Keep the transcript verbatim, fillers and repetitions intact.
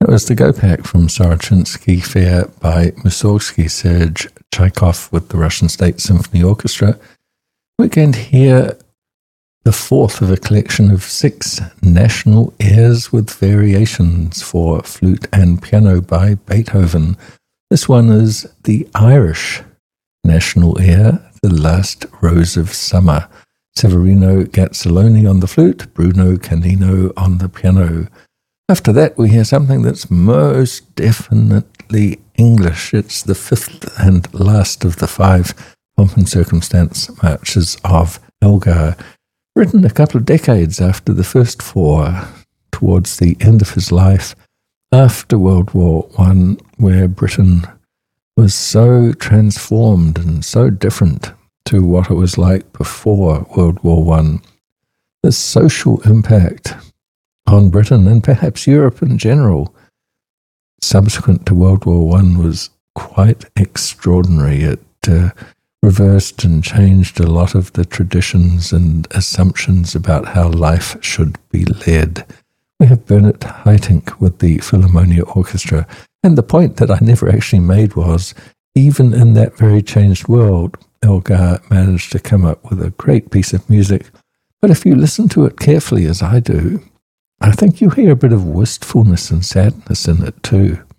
It was the Go Pack from Sorochinsky Fair by Mussorgsky Serge Tchaikov with the Russian State Symphony Orchestra. We're going to hear the fourth of a collection of six national airs with variations for flute and piano by Beethoven. This one is the Irish national air, The Last Rose of Summer. Severino Gazzoloni on the flute, Bruno Canino on the piano. After that, we hear something that's most definitely English. It's the fifth and last of the five Pomp and Circumstance marches of Elgar, written a couple of decades after the first four, towards the end of his life, after World War One, where Britain was so transformed and so different to what it was like before World War One. The social impact on Britain and perhaps Europe in general subsequent to World War One was quite extraordinary. It uh, reversed and changed a lot of the traditions and assumptions about how life should be led. We have Bernard Haitink with the Philharmonia Orchestra, and the point that I never actually made was, even in that very changed world, Elgar managed to come up with a great piece of music. But if you listen to it carefully, as I do, I think you hear a bit of wistfulness and sadness in it too.